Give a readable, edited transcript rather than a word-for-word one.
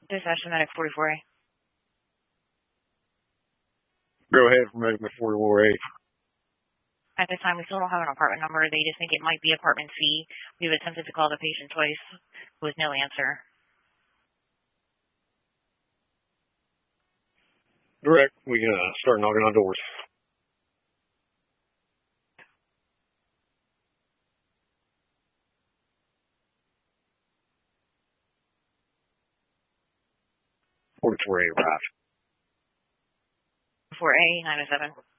Dispatch to Medic 44A. Go ahead for Medic 44A. At this time, we still don't have an apartment number. They just think it might be apartment C. We've attempted to call the patient twice with no answer. Direct. We start knocking on doors. '44A arrived. 4A 907.